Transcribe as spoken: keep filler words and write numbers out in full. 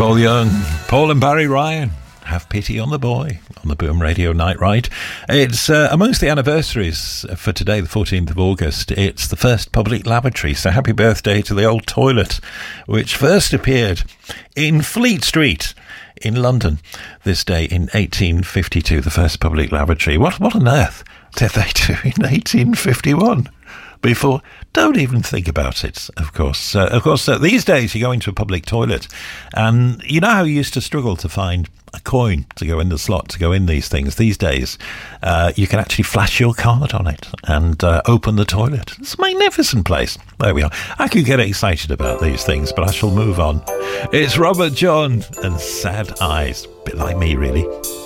Paul Young, Paul and Barry Ryan, Have Pity on the Boy, on the Boom Radio Night Ride. It's uh, amongst the anniversaries for today, the fourteenth of August. It's the first public lavatory, so happy birthday to the old toilet, which first appeared in Fleet Street in London this day in eighteen fifty-two, the first public lavatory. What, what on earth did they do in eighteen fifty-one? Before, don't even think about it, of course. Uh, of course, uh, these days you go into a public toilet and you know how you used to struggle to find a coin to go in the slot, to go in these things. These days, uh, you can actually flash your card on it and uh, open the toilet. It's a magnificent place. There we are. I could get excited about these things, but I shall move on. It's Robert John and Sad Eyes. A bit like me, really.